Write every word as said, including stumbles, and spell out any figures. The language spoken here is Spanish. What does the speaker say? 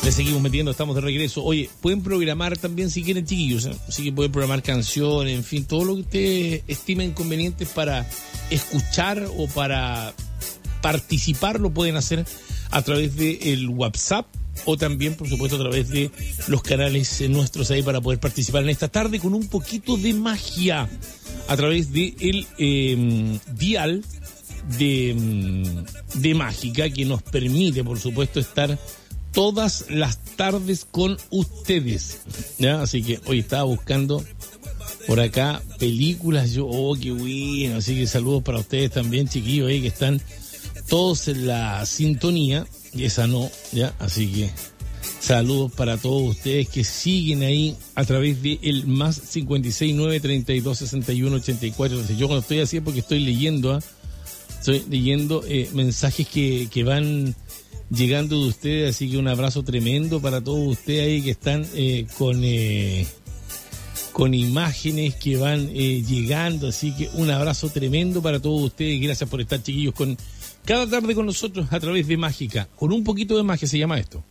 Le seguimos metiendo, estamos de regreso. Oye, pueden programar también si quieren, chiquillos, ¿eh? Así que pueden programar canciones, en fin, todo lo que ustedes estimen conveniente para escuchar o para participar, lo pueden hacer a través del WhatsApp o también, por supuesto, a través de los canales nuestros ahí para poder participar en esta tarde con un poquito de magia a través de el eh, dial de, de Mágica, que nos permite, por supuesto, estar todas las tardes con ustedes, ¿ya? Así que hoy estaba buscando por acá películas, yo, oh, qué bueno, así que saludos para ustedes también, chiquillos, ahí que están todos en la sintonía, y esa no, ¿ya? Así que saludos para todos ustedes que siguen ahí a través de el más cincuenta y seis, nueve, treinta y dos, sesenta y uno, ochenta y cuatro. Yo cuando estoy así es porque estoy leyendo, ¿eh? Estoy leyendo eh, mensajes que, que van llegando de ustedes, así que un abrazo tremendo para todos ustedes ahí que están eh, con eh, con imágenes que van eh, llegando, así que un abrazo tremendo para todos ustedes. Gracias por estar, chiquillos, con cada tarde con nosotros a través de Mágica, con un poquito de magia se llama esto.